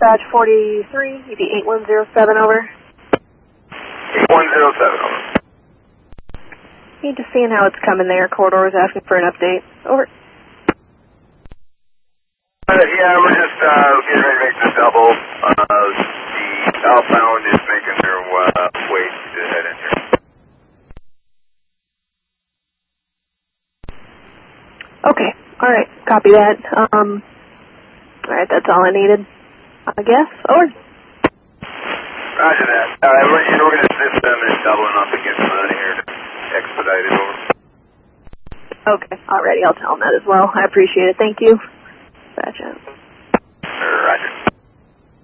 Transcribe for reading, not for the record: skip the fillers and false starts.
dispatch 43, ED 8107, over. 8107, over. Just seeing how it's coming there. Corridor is asking for an update. Over. Yeah, we're just getting ready to make the double. The outbound is making their way to head in here. Okay. All right. Copy that. All right. That's all I needed, I guess. Over. Roger that. All right, we're going to assist them in doubling up and get them out of here to expedite it over. Okay. Alrighty. I'll tell them that as well. I appreciate it. Thank you. Gotcha.